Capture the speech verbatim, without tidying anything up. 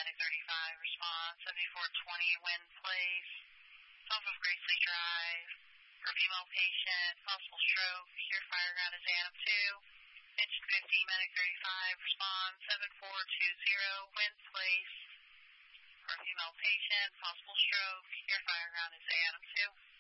Medic thirty-five, response, seventy-four twenty, Wind Place, off of Gracely Drive, for female patient, possible stroke, here fire ground is Adam two, engine fifty, Medic thirty-five, response, seven four two zero, Wind Place, for female patient, possible stroke, here fire ground is Adam two.